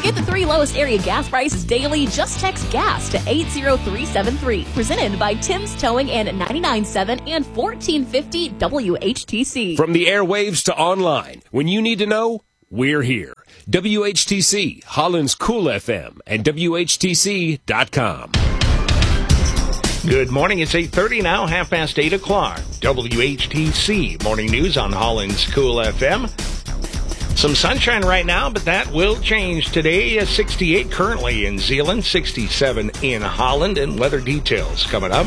Get the 3 lowest area gas prices daily. Just text GAS to 80373. Presented by Tim's Towing and 99.7 and 1450 WHTC. From the airwaves to online, when you need to know, we're here. WHTC, Holland's Cool FM, and WHTC.com. Good morning. It's 8:30 now, 8:30. WHTC Morning News on Holland's Cool FM. Some sunshine right now, but that will change today. 68 currently in Zeeland, 67 in Holland, and weather details coming up.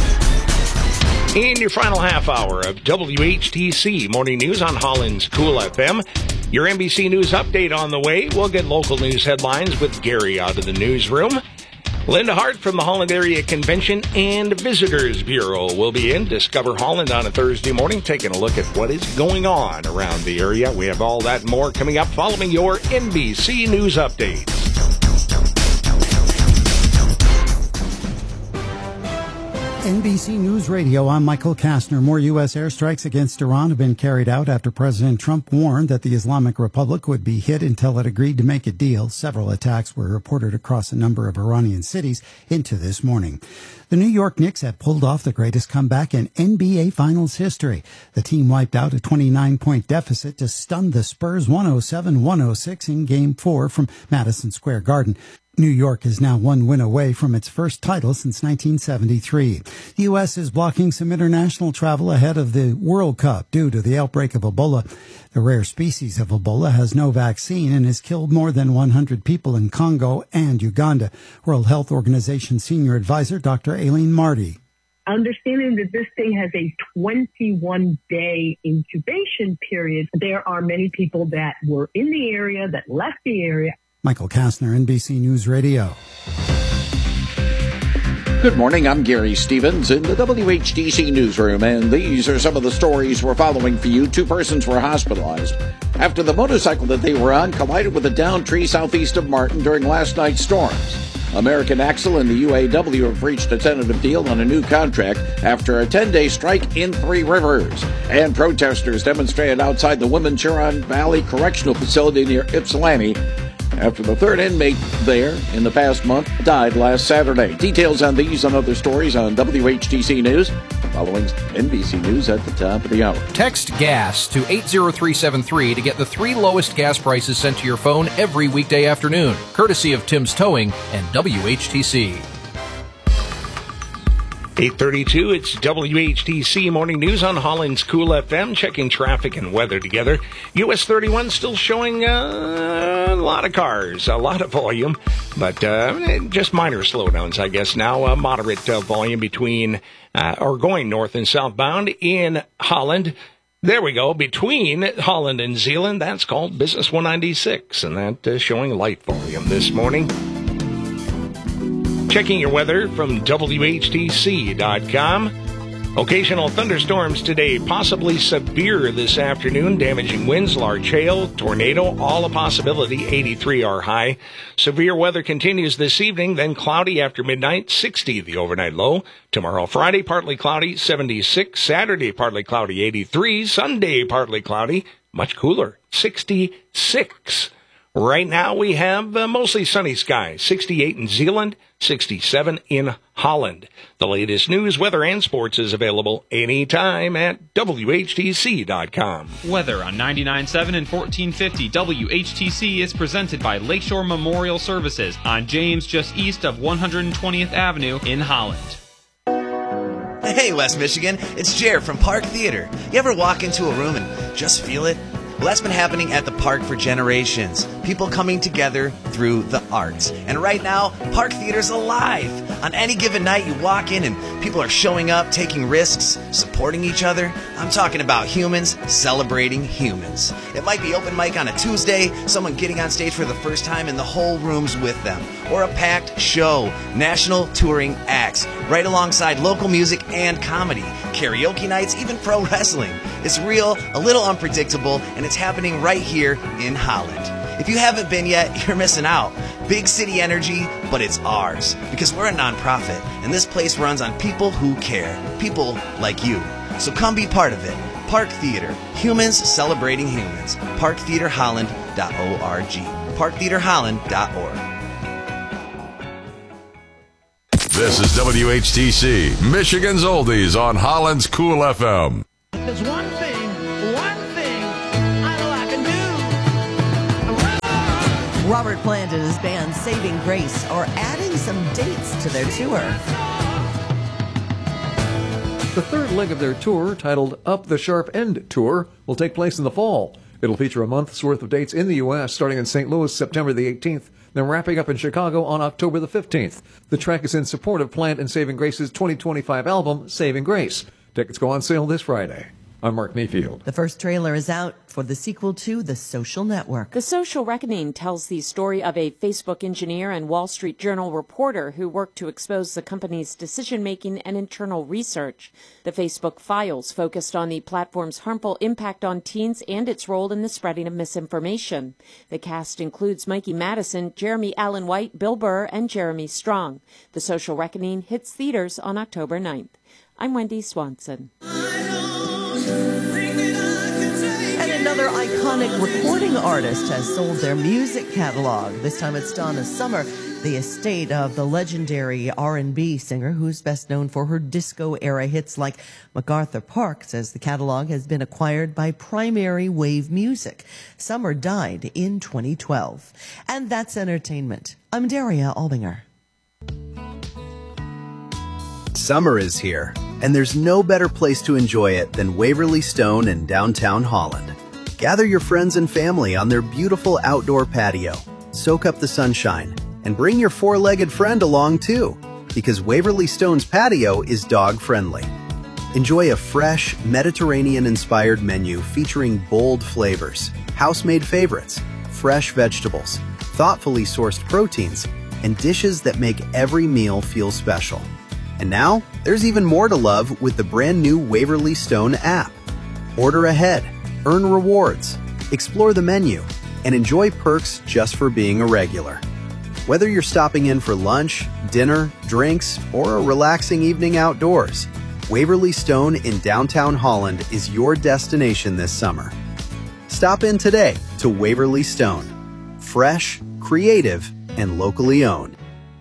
In your final half hour of WHTC Morning News on Holland's Cool FM. Your NBC News update on the way. We'll get local news headlines with Gary out of the newsroom. Linda Hart from the Holland Area Convention and Visitors Bureau will be in Discover Holland on a Thursday morning, taking a look at what is going on around the area. We have all that and more coming up following your NBC News update. NBC News Radio, I'm Michael Kastner. More U.S. airstrikes against Iran have been carried out after President Trump warned that the Islamic Republic would be hit until it agreed to make a deal. Several attacks were reported across a number of Iranian cities into this morning. The New York Knicks have pulled off the greatest comeback in NBA Finals history. The team wiped out a 29-point deficit to stun the Spurs 107-106 in Game 4 from Madison Square Garden. New York is now one win away from its first title since 1973. The U.S. is blocking some international travel ahead of the World Cup due to the outbreak of Ebola. The rare species of Ebola has no vaccine and has killed more than 100 people in Congo and Uganda. World Health Organization Senior Advisor Dr. Aileen Marty. Understanding that this thing has a 21-day incubation period, there are many people that were in the area, that left the area. Michael Kastner, NBC News Radio. Good morning, I'm Gary Stevens in the WHTC newsroom, and these are some of the stories we're following for you. 2 persons were hospitalized after the motorcycle that they were on collided with a downed tree southeast of Martin during last night's storms. American Axle and the UAW have reached a tentative deal on a new contract after a 10-day strike in Three Rivers. And protesters demonstrated outside the Women's Huron Valley Correctional Facility near Ypsilanti after the 3rd inmate there in the past month died last Saturday. Details on these and other stories on WHTC News following NBC News at the top of the hour. Text GAS to 80373 to get the 3 lowest gas prices sent to your phone every weekday afternoon, courtesy of Tim's Towing and WHTC. 8:32, it's WHTC Morning News on Holland's Cool FM, checking traffic and weather together. US 31 still showing a lot of cars, a lot of volume, but just minor slowdowns, I guess now. Moderate volume between, or going north and southbound in Holland. There we go, between Holland and Zeeland. That's called Business 196, and that showing light volume this morning. Checking your weather from WHTC.com. Occasional thunderstorms today, possibly severe this afternoon. Damaging winds, large hail, tornado, all a possibility. 83 our high. Severe weather continues this evening, then cloudy after midnight. 60 the overnight low. Tomorrow, Friday, partly cloudy, 76. Saturday, partly cloudy, 83. Sunday, partly cloudy, much cooler, 66. Right now we have mostly sunny skies, 68 in Zeeland, 67 in Holland. The latest news, weather, and sports is available anytime at WHTC.com. Weather on 99.7 and 1450 WHTC is presented by Lakeshore Memorial Services on James, just east of 120th Avenue in Holland. Hey, West Michigan, it's Jer from Park Theater. You ever walk into a room and just feel it? Well, that's been happening at the park for generations. People coming together through the arts. And right now, Park Theater's alive. On any given night, you walk in and people are showing up, taking risks, supporting each other. I'm talking about humans celebrating humans. It might be open mic on a Tuesday, someone getting on stage for the first time and the whole room's with them. Or a packed show, national touring acts, right alongside local music and comedy, karaoke nights, even pro wrestling. It's real, a little unpredictable, and it's happening right here in Holland. If you haven't been yet, you're missing out. Big city energy, but it's ours. Because we're a nonprofit, and this place runs on people who care. People like you. So come be part of it. Park Theater, humans celebrating humans. ParkTheaterHolland.org. ParkTheaterHolland.org. This is WHTC, Michigan's Oldies on Holland's Cool FM. There's one thing I know I can do. Robert Plant and his band Saving Grace are adding some dates to their tour. The third leg of their tour, titled Up the Sharp End Tour, will take place in the fall. It'll feature a month's worth of dates in the U.S., starting in St. Louis September the 18th, then wrapping up in Chicago on October the 15th. The track is in support of Plant and Saving Grace's 2025 album, Saving Grace. Tickets go on sale this Friday. I'm Mark Mayfield. The first trailer is out for the sequel to The Social Network. The Social Reckoning tells the story of a Facebook engineer and Wall Street Journal reporter who worked to expose the company's decision-making and internal research. The Facebook Files focused on the platform's harmful impact on teens and its role in the spreading of misinformation. The cast includes Mikey Madison, Jeremy Allen White, Bill Burr, and Jeremy Strong. The Social Reckoning hits theaters on October 9th. I'm Wendy Swanson. And another iconic recording artist has sold their music catalog. This time it's Donna Summer, the estate of the legendary R&B singer who's best known for her disco-era hits like MacArthur Park, says the catalog has been acquired by Primary Wave Music. Summer died in 2012. And that's entertainment. I'm Daria Albinger. Summer is here, and there's no better place to enjoy it than Waverly Stone in downtown Holland. Gather your friends and family on their beautiful outdoor patio, soak up the sunshine, and bring your four-legged friend along too, because Waverly Stone's patio is dog-friendly. Enjoy a fresh, Mediterranean-inspired menu featuring bold flavors, house-made favorites, fresh vegetables, thoughtfully sourced proteins, and dishes that make every meal feel special. And now, there's even more to love with the brand new Waverly Stone app. Order ahead, earn rewards, explore the menu, and enjoy perks just for being a regular. Whether you're stopping in for lunch, dinner, drinks, or a relaxing evening outdoors, Waverly Stone in downtown Holland is your destination this summer. Stop in today to Waverly Stone. Fresh, creative, and locally owned.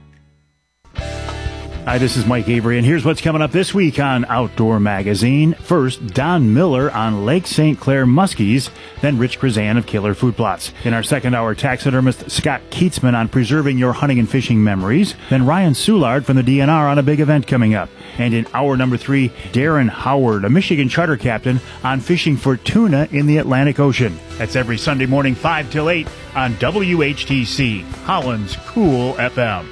Hi, this is Mike Avery, and here's what's coming up this week on Outdoor Magazine. First, Don Miller on Lake St. Clair Muskies, then Rich Krazan of Killer Food Plots. In our second hour, taxidermist Scott Keatsman on preserving your hunting and fishing memories, then Ryan Soulard from the DNR on a big event coming up. And in hour number 3, Darren Howard, a Michigan charter captain, on fishing for tuna in the Atlantic Ocean. That's every Sunday morning 5 till 8 on WHTC, Holland's Cool FM.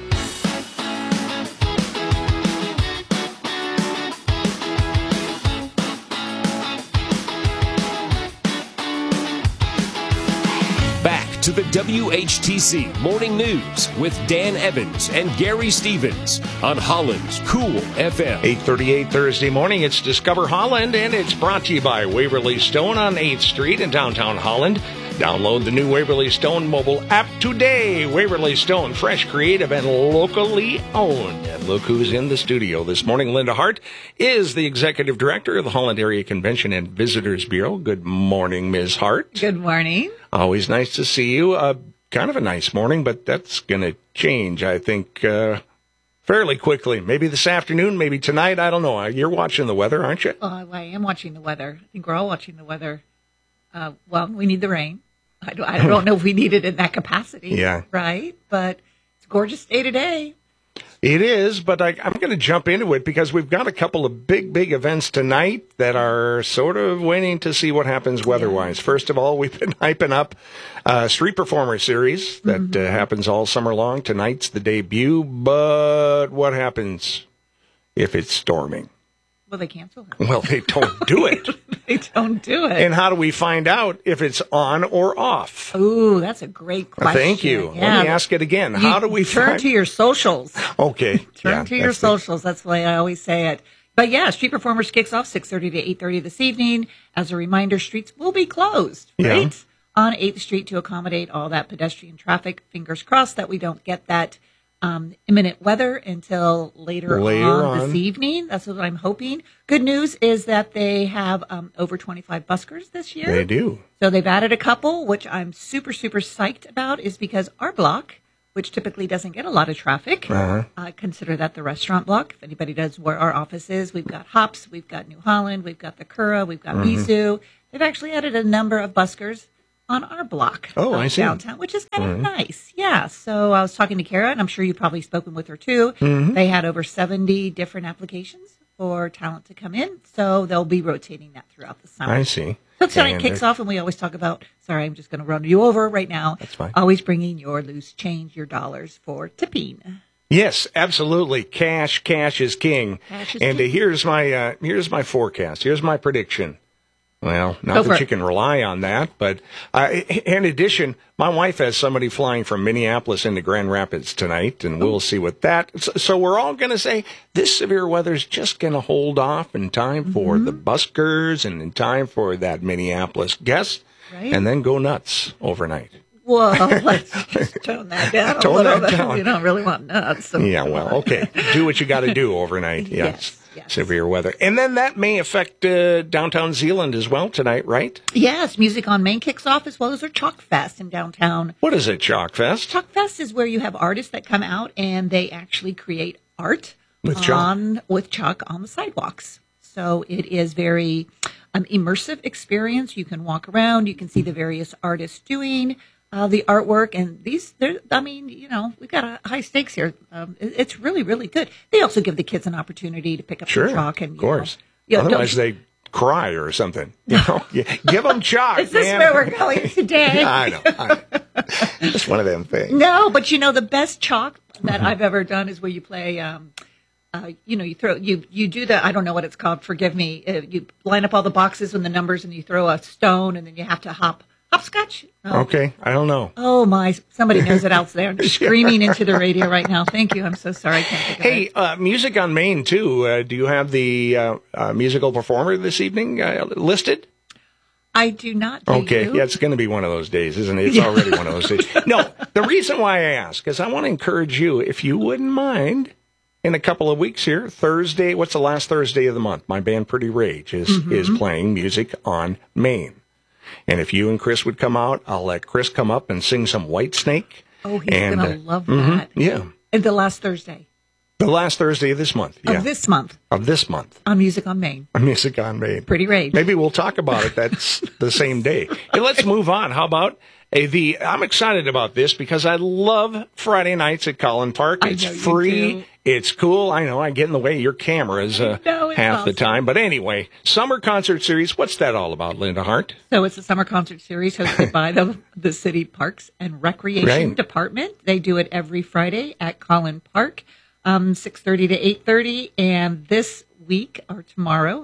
To the WHTC Morning News with Dan Evans and Gary Stevens on Holland's Cool FM. 8:38 Thursday morning, it's Discover Holland, and it's brought to you by Waverly Stone on 8th Street in downtown Holland. Download the new Waverly Stone mobile app today. Waverly Stone, fresh, creative, and locally owned. And look who's in the studio this morning. Linda Hart is the Executive Director of the Holland Area Convention and Visitors Bureau. Good morning, Ms. Hart. Good morning. Always nice to see you. Kind of a nice morning, but that's going to change, I think, fairly quickly. Maybe this afternoon, maybe tonight. I don't know. You're watching the weather, aren't you? I am watching the weather. I think we're all watching the weather. Well, we need the rain. I don't know if we need it in that capacity. Yeah. Right? But it's a gorgeous day today. It is, but I'm going to jump into it because we've got a couple of big events tonight that are sort of waiting to see what happens weather-wise. First of all, we've been hyping up Street Performer Series that happens all summer long. Tonight's the debut, but what happens if it's storming? Well, they cancel it. Well, they don't do it. They don't do it. And how do we find out if it's on or off? Ooh, that's a great question. Thank you. Yeah. Let me ask it again. How do we turn to your socials? Okay. Turn to your socials. That's the way I always say it. But yeah, Street Performers kicks off 6:30 to 8:30 this evening. As a reminder, streets will be closed, right? Yeah. On 8th Street to accommodate all that pedestrian traffic. Fingers crossed that we don't get that imminent weather until later on this evening. That's what I'm hoping. Good news is that they have over 25 buskers this year. They do. So they've added a couple, which I'm super, super psyched about, is because our block, which typically doesn't get a lot of traffic, consider that the restaurant block. If anybody does where our office is, we've got Hops, we've got New Holland, we've got the Curra, we've got Bisou. They've actually added a number of buskers on our block downtown, which is kind of nice. Yeah. So I was talking to Kara, and I'm sure you've probably spoken with her too. They had over 70 different applications for talent to come in. So they'll be rotating that throughout the summer. I see. So tonight kicks off, and we always talk about, sorry, I'm just going to run you over right now. That's fine. Always bringing your loose change, your dollars for tipping. Yes, absolutely. Cash is king. Here's my forecast. Here's my prediction. Well, not that you can rely on that, but in addition, my wife has somebody flying from Minneapolis into Grand Rapids tonight, and we'll see what that. So we're all going to say this severe weather's just going to hold off in time for the buskers and in time for that Minneapolis guest, and then go nuts overnight. Well, let's just tone that down a little bit. You don't really want nuts. So yeah, well, okay. Do what you got to do overnight. Yes. Severe weather. And then that may affect downtown Zeeland as well tonight, right? Yes. Music on Main kicks off, as well as our Chalk Fest in downtown. What is it, Chalk Fest? Chalk Fest is where you have artists that come out and they actually create art with chalk on the sidewalks. So it is very immersive experience. You can walk around. You can see the various artists doing the artwork, and we've got high stakes here. It's really, really good. They also give the kids an opportunity to pick up some chalk. And, of course. Otherwise, they cry or something. Give them chalk. Is this where we're going today? I know. It's one of them things. No, but the best chalk that I've ever done is where you play. You do the, I don't know what it's called. Forgive me. You line up all the boxes and the numbers, and you throw a stone, and then you have to hopscotch? Oh. Okay, I don't know. Oh, my. Somebody knows it out there. I'm screaming into the radio right now. Thank you. I'm so sorry. I can't think of it. Music on Main, too. Do you have the musical performer this evening listed? I do not. Okay, yeah, it's going to be one of those days, isn't it? It's already one of those days. No, the reason why I ask is I want to encourage you, if you wouldn't mind, in a couple of weeks here, Thursday, what's the last Thursday of the month? My band Pretty Rage is playing Music on Main. And if you and Chris would come out, I'll let Chris come up and sing some Whitesnake. Oh, he's going to love that. Yeah. And the last Thursday. The last Thursday of this month. Yeah. Of this month. On Music on Main. On Music on Main. Pretty Rage. Maybe we'll talk about it. That's the same day. Hey, let's move on. How about I'm excited about this because I love Friday nights at Collin Park. It's free. It's cool. I know I get in the way of your cameras half the time. But anyway, summer concert series. What's that all about, Linda Hart? So it's a summer concert series hosted by the City Parks and Recreation Department. They do it every Friday at Collin Park, 6:30 to 8:30. And this week or tomorrow,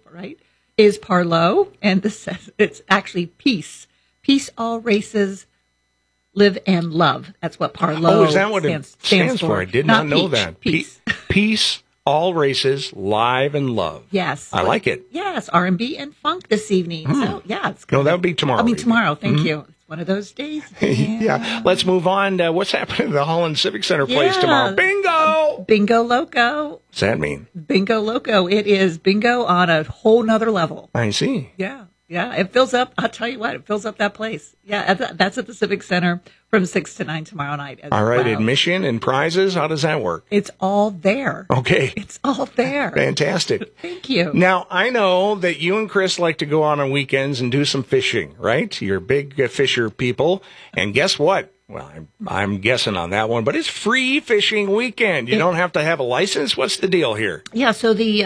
is Parlo. And it's actually Peace. Peace, all races, live and love. That's what Parlo is that what it stands for? I did not know that. Peace. Peace, all races, live and love. Yes. I like it. Yes, R&B and funk this evening. So, yeah. It's no, that would be tomorrow. Tomorrow. Thank you. It's one of those days. Yeah. Let's move on. What's happening at the Holland Civic Center place tomorrow? Bingo! Bingo Loco. What's that mean? Bingo Loco. It is bingo on a whole nother level. I see. Yeah. Yeah, it fills up. I'll tell you what, it fills up that place. Yeah, that's at the Civic Center from 6 to 9 tomorrow night. All right, admission and prizes, how does that work? It's all there. Okay. It's all there. Fantastic. Thank you. Now, I know that you and Chris like to go out on weekends and do some fishing, right? You're big fisher people. And guess what? Well, I'm guessing on that one, but it's free fishing weekend. You don't have to have a license. What's the deal here? Yeah, so the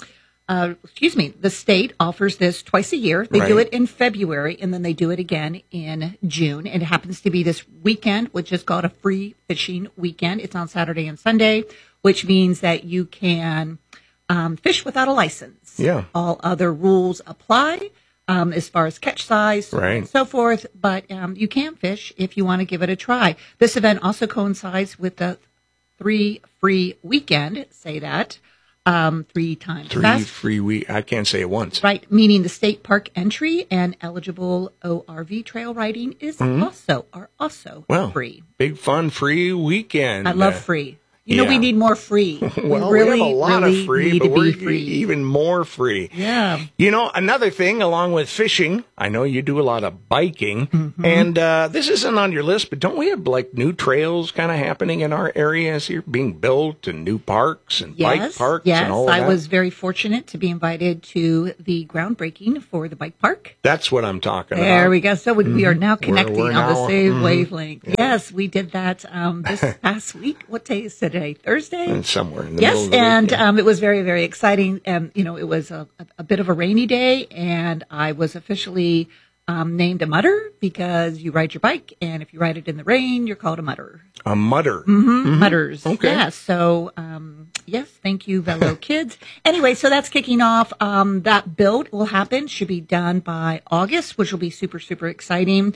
the state offers this twice a year. They do it in February, and then they do it again in June. And it happens to be this weekend, which is called a free fishing weekend. It's on Saturday and Sunday, which means that you can fish without a license. Yeah. All other rules apply as far as catch size and so forth. But you can fish if you want to give it a try. This event also coincides with the 3 free weekend, say that, 3 times. Fast, free week. I can't say it once. right, meaning the state park entry and eligible ORV trail riding is also Well, free. Big fun free weekend. I love free. You know, yeah. we need more free. Well, we really, we have a lot really of free, need but to we're be free. even more free. Yeah. You know, another thing, along with fishing, I know you do a lot of biking, and this isn't on your list, but don't we have like new trails kind of happening in our areas here, being built, and new parks and bike parks and all of that? I was very fortunate to be invited to the groundbreaking for the bike park. That's what I'm talking about. There we go. So we are now connecting We're on the now- same wavelength. Yeah. Yes, we did that this past week. What day is today? Thursday? Somewhere in the middle Yes, of the and weekend. it was very, very exciting. And, you know, it was a bit of a rainy day, and I was officially named a mutter because you ride your bike, and if you ride it in the rain, you're called a mutter. A mutter. Mutters. Okay. Yeah. So, yes, thank you, Velo Kids. Anyway, so that's kicking off. That build will happen, should be done by August, which will be super, super exciting.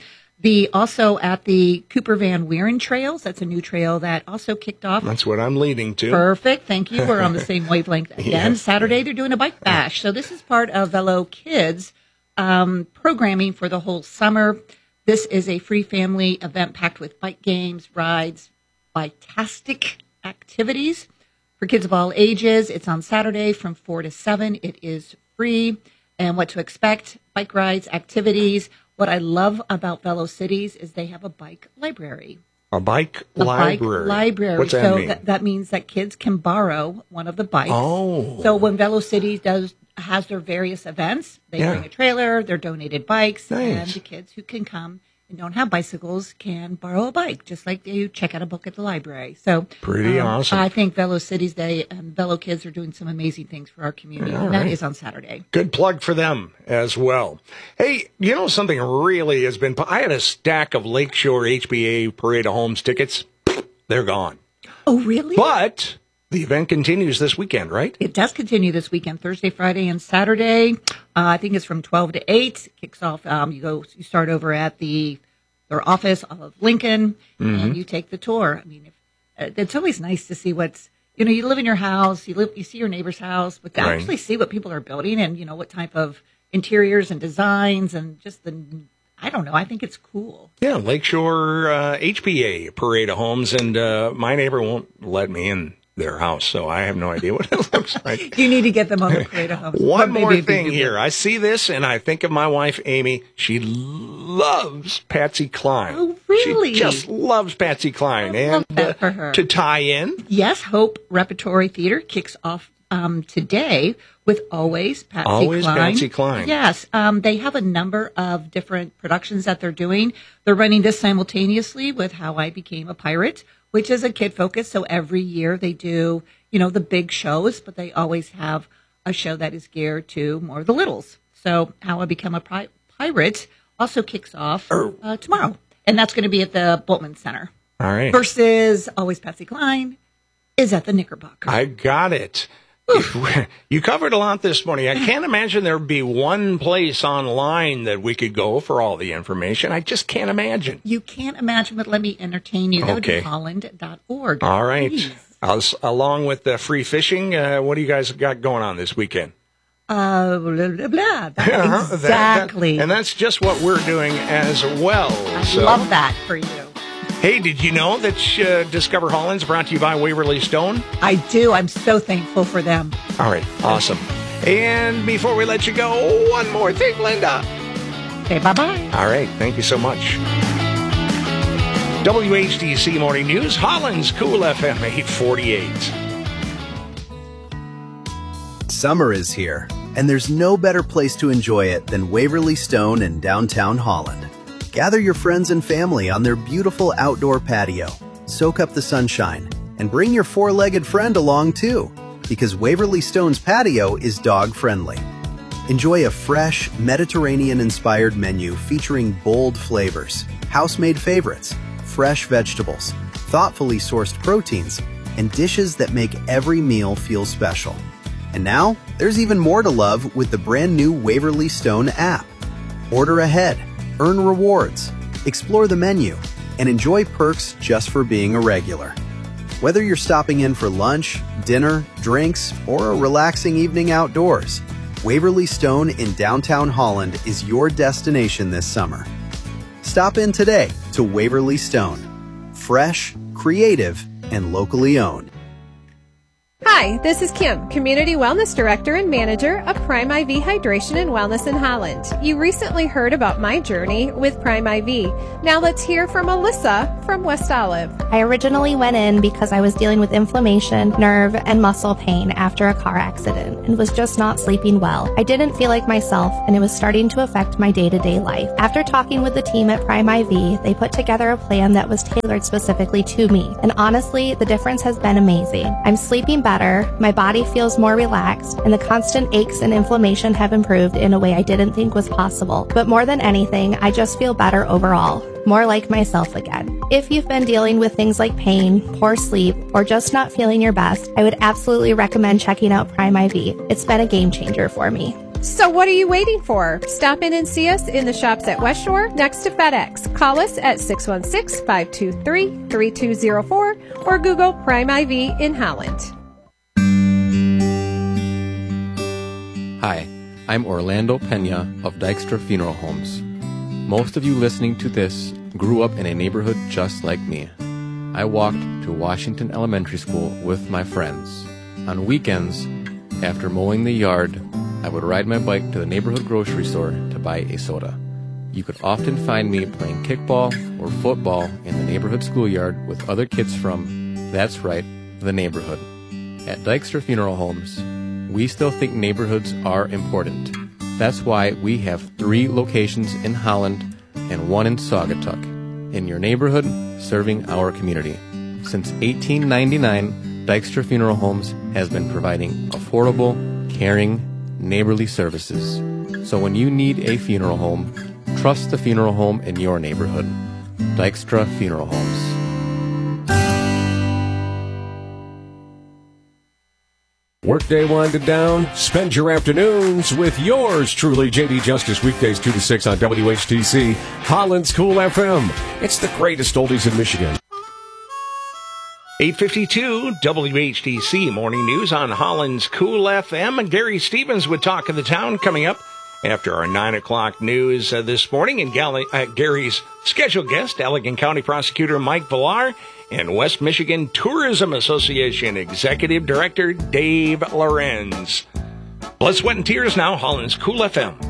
Also at the Cooper Van Wieren Trails, that's a new trail that also kicked off. That's what I'm leading to. Perfect. Thank you. We're on the same wavelength again. Yes. Saturday, they're doing a bike bash. So this is part of Velo Kids programming for the whole summer. This is a free family event packed with bike games, rides, bike-tastic activities for kids of all ages. It's on Saturday from 4 to 7. It is free. And what to expect, bike rides, activities. What I love about Velo Cities is they have a bike library. A bike A library. bike library. What's that so mean? that means that kids can borrow one of the bikes. Oh. So when Velo Cities has their various events, they Yeah. bring a trailer, they're donated bikes, Nice. and the kids who can come and don't have bicycles can borrow a bike, just like you check out a book at the library. So Pretty awesome. I think Velo Cities Day and Velo Kids are doing some amazing things for our community, All and that right. is on Saturday. Good plug for them as well. Hey, you know something really has been... I had a stack of Lakeshore HBA Parade of Homes tickets. They're gone. Oh, really? But the event continues this weekend, right? It does continue this weekend, Thursday, Friday, and Saturday. I think it's from 12 to 8. Kicks off, you start over at their office off of Lincoln, and you take the tour. I mean, it's always nice to see you live in your house, you see your neighbor's house, but to Right. actually see what people are building and, what type of interiors and designs and just I think it's cool. Yeah, Lakeshore HBA Parade of Homes, and my neighbor won't let me in their house, so I have no idea what it looks like. You need to get them on the Parade of Homes. One But more maybe- thing here. I see this, and I think of my wife, Amy. She loves Patsy Cline. Oh, really? She just loves Patsy Cline. I love and that for her. To tie in, Yes, Hope Repertory Theater kicks off today with Always Patsy Always Cline. Patsy Cline. Yes, they have a number of different productions that they're doing. They're running this simultaneously with How I Became a Pirate, which is a kid focus. So every year they do, the big shows, but they always have a show that is geared to more of the littles. So How I Become a Pirate also kicks off tomorrow, and that's going to be at the Bultman Center. all right. Versus Always Patsy Cline is at the Knickerbocker. I got it. You covered a lot this morning. I can't imagine there'd be one place online that we could go for all the information. I just can't imagine. You can't imagine, but let me entertain you. That would be Okay. holland.org. All right. Please. Along with the free fishing, what do you guys got going on this weekend? Blah, blah, blah. That's Uh-huh. exactly. And that's just what we're doing as well. I love that for you. Hey, did you know that Discover Holland's brought to you by Waverly Stone? I do. I'm so thankful for them. All right, awesome. And before we let you go, one more thing, Linda. Okay, bye-bye. All right, thank you so much. WHTC Morning News, Holland's Cool FM 848. Summer is here, and there's no better place to enjoy it than Waverly Stone in downtown Holland. Gather your friends and family on their beautiful outdoor patio, soak up the sunshine, and bring your four-legged friend along too, because Waverly Stone's patio is dog-friendly. Enjoy a fresh, Mediterranean-inspired menu featuring bold flavors, house-made favorites, fresh vegetables, thoughtfully sourced proteins, and dishes that make every meal feel special. And now, there's even more to love with the brand new Waverly Stone app. Order ahead, earn rewards, explore the menu, and enjoy perks just for being a regular. Whether you're stopping in for lunch, dinner, drinks, or a relaxing evening outdoors, Waverly Stone in downtown Holland is your destination this summer. Stop in today to Waverly Stone. Fresh, creative, and locally owned. Hi, this is Kim, Community Wellness Director and Manager of Prime IV Hydration and Wellness in Holland. You recently heard about my journey with Prime IV. Now let's hear from Alyssa from West Olive. I originally went in because I was dealing with inflammation, nerve, and muscle pain after a car accident and was just not sleeping well. I didn't feel like myself, and it was starting to affect my day-to-day life. After talking with the team at Prime IV, they put together a plan that was tailored specifically to me. And honestly, the difference has been amazing. I'm sleeping better, my body feels more relaxed, and the constant aches and inflammation have improved in a way I didn't think was possible. But more than anything, I just feel better overall, more like myself again. If you've been dealing with things like pain, poor sleep, or just not feeling your best, I would absolutely recommend checking out Prime IV. It's been a game changer for me. So what are you waiting for? Stop in and see us in the shops at West Shore next to FedEx. Call us at 616-523-3204 or Google Prime IV in Holland. Hi, I'm Orlando Pena of Dykstra Funeral Homes. Most of you listening to this grew up in a neighborhood just like me. I walked to Washington Elementary School with my friends. On weekends, after mowing the yard, I would ride my bike to the neighborhood grocery store to buy a soda. You could often find me playing kickball or football in the neighborhood schoolyard with other kids from, that's right, the neighborhood. At Dykstra Funeral Homes, we still think neighborhoods are important. That's why we have 3 locations in Holland and 1 in Saugatuck. In your neighborhood, serving our community. Since 1899, Dykstra Funeral Homes has been providing affordable, caring, neighborly services. So when you need a funeral home, trust the funeral home in your neighborhood. Dykstra Funeral Homes. Workday winded down. Spend your afternoons with yours truly, JD Justice, weekdays 2 to 6 on WHTC, Holland's Cool FM. It's the greatest oldies in Michigan. 8:52 WHTC Morning News on Holland's Cool FM. And Gary Stevens with Talk of the Town coming up after our 9 o'clock news this morning. And Gary's special guest, Allegan County Prosecutor Mike Villar, and West Michigan Tourism Association Executive Director Dave Lorenz. Blood, Sweat, and Tears now, Holland's Cool FM.